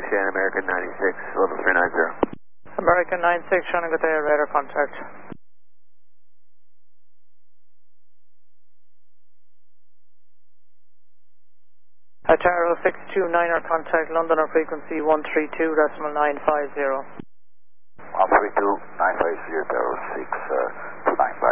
Shan, American 96, level 390. American 96, trying to get the radar contact. Ataro 629, our contact Londoner frequency 132.950. 132.950, 629, bye.